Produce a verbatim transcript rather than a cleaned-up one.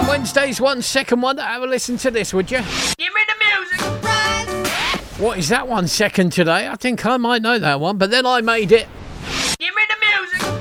Wednesday's one second one. Have a listen to this, would you? Give me the music. What is that one second today? I think I might know that one, but then I made it.